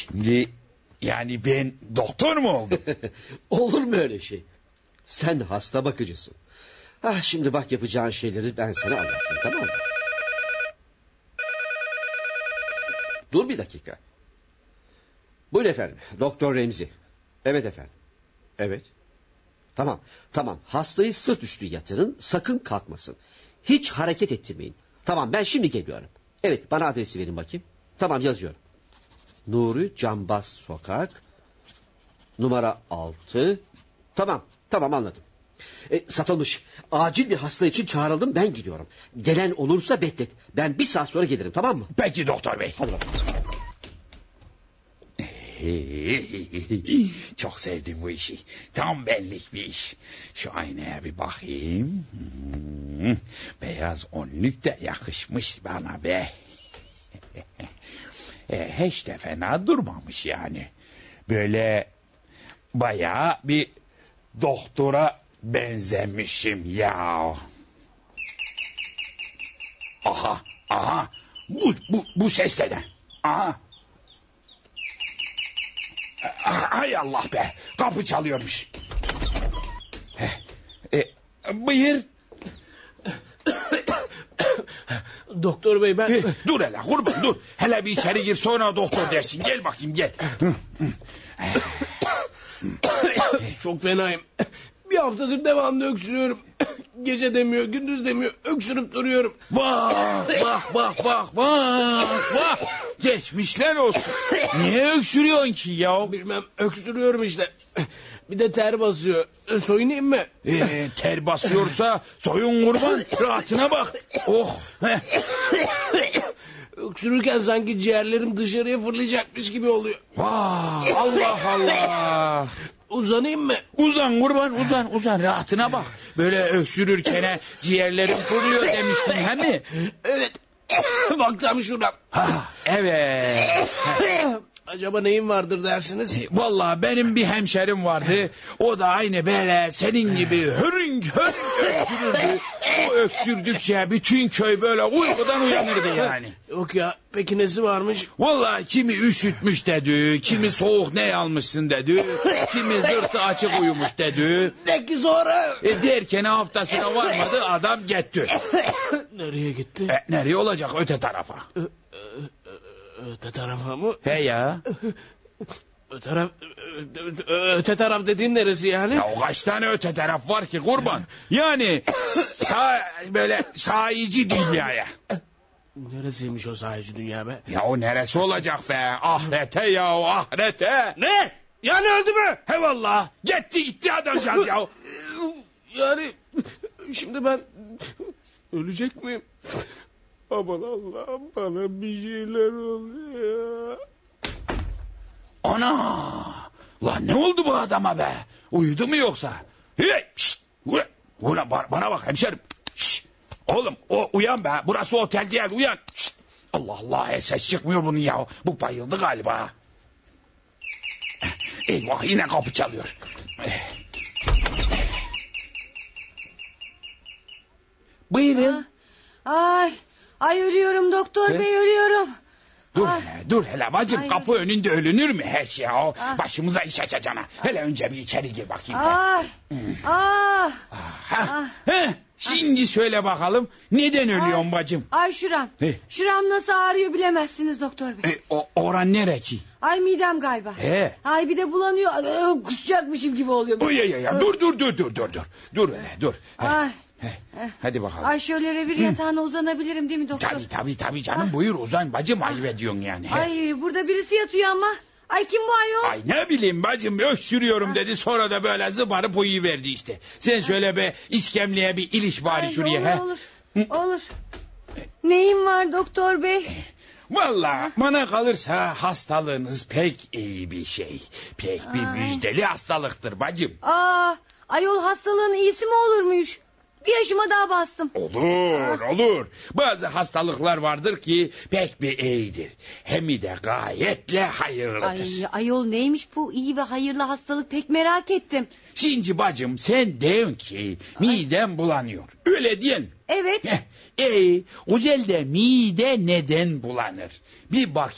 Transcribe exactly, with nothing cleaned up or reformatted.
Şimdi yani ben doktor mu oldum? Olur mu öyle şey? Sen hasta bakıcısın. Ah, şimdi bak, yapacağın şeyleri ben sana anlatayım, tamam mı? Dur bir dakika. Buyurun efendim, Doktor Remzi. Evet efendim. Evet. Tamam, tamam. Hastayı sırt üstü yatırın, sakın kalkmasın. Hiç hareket ettirmeyin. Tamam, ben şimdi geliyorum. Evet, bana adresi verin bakayım. Tamam, yazıyorum. Nuri Cambaz Sokak, numara altı. Tamam, tamam, anladım. E, satılmış. Acil bir hasta için çağrıldım, ben gidiyorum. Gelen olursa beklet. Ben bir saat sonra gelirim, tamam mı? Peki doktor bey. Hadi bakalım. Çok sevdim bu işi. Tam benlik bir iş. Şu aynaya bir bakayım. Hmm, beyaz onluk da yakışmış bana be. e, hiç de fena durmamış yani. Böyle bayağı bir doktora benzemişim ya. Aha, aha. Bu bu bu ses de. Aha. Hay Allah be, kapı çalıyormuş. E, buyur. Doktor bey ben... E, dur hele kurban dur. Hele bir içeri gir, sonra doktor dersin. Gel bakayım, gel. Çok fenayım. Bir haftadır devamlı öksürüyorum. Gece demiyor, gündüz demiyor. Öksürüp duruyorum. Vah vah vah vah vah vah. Geçmişler olsun. Niye öksürüyorsun ki ya? Bilmem, öksürüyorum işte. Bir de ter basıyor. Soyunayım mı? Ee, ter basıyorsa soyun kurban. Rahatına bak. Oh. Öksürürken sanki ciğerlerim dışarıya fırlayacakmış gibi oluyor. Vah, Allah Allah. Uzanayım mı? Uzan kurban, uzan uzan, rahatına bak. Böyle öksürürken ciğerlerim fırlıyor demiştin, he mi? Evet. Bak tam şuradan. Ha, evet. Acaba neyim vardır dersiniz? Vallahi benim bir hemşerim vardı. O da aynı böyle senin gibi hörünk hörünk öksürürdü. O öksürdükçe bütün köy böyle uykudan uyanırdı yani. Yok ya, peki nesi varmış? Vallahi kimi üşütmüş dedi, kimi soğuk ne almışsın dedi, kimi zırtı açık uyumuş dedi. Peki sonra? E derken haftasına varmadı, adam gitti. Nereye gitti? E, nereye olacak, öte tarafa. Öte tarafa mı? He ya. Öte taraf, öte taraf dediğin neresi yani? Ya o kaç tane öte taraf var ki kurban? Yani sağ, böyle sahici dünyaya. Neresiymiş o sahici dünya be? Ya o neresi olacak be? Ahirete ya, ahirete. Ne? Yani öldü mü? He vallahi gitti gitti adamcağız ya. Yani şimdi ben ölecek miyim? Aman Allah'ım, bana bir şeyler oluyor. Ana! Lan ne oldu bu adama be? Uyudu mu yoksa? Hey! Şşt! Ulan, ulan bana bak hemşerim. Şşt! Oğlum o uyan be. Burası otel değil, uyan. Şşt! Allah Allah, ses çıkmıyor bunun ya. Bu bayıldı galiba. Eyvah, yine kapı çalıyor. Buyurun. Ay, ay ölüyorum doktor He? bey, ölüyorum. Dur Ay. hele, dur hele bacım. Ay. Kapı önünde ölünür mü hiç ya? Ah. Başımıza iş açacağına. Hele önce bir içeri gir bakayım. Ay, ah, Ha, heh, şimdi söyle bakalım, neden ölüyorsun bacım? ay şuram. He. Şuram nasıl ağrıyor bilemezsiniz doktor bey. E, o, oran nere ki? Ay midem galiba. He. Ay bir de bulanıyor. Ay, kusacakmışım gibi oluyor. Oy, oy, oy, dur dur dur dur dur dur. Dur öyle dur. Heh, Ay. heh, hadi bakalım. Ay şöyle revir yatağına uzanabilirim değil mi doktor? Tabii tabii tabii canım, buyur uzan bacım, ayıp ediyorsun yani. He. Ay burada birisi yatıyor ama. Ay kim bu ayol? Ay ne bileyim bacım, öksürüyorum dedi, sonra da böyle zıbarıp uyuverdi işte. Sen şöyle be iskemleye bir iliş bari Ay, şuraya. olur, he. olur olur. Neyim var doktor bey? Vallahi bana kalırsa hastalığınız pek iyi bir şey. Pek bir Ay. müjdeli hastalıktır bacım. Aa, ayol hastalığın iyisi mi olurmuş? Bir yaşıma daha bastım. Olur olur. Bazı hastalıklar vardır ki pek bir iyidir. Hem de gayetle hayırlıdır. Ay ayol neymiş bu iyi ve hayırlı hastalık, pek merak ettim. Şimdi bacım sen diyorsun ki midem bulanıyor. Öyle diyen. Evet. E, o halde mide neden bulanır? Bir bak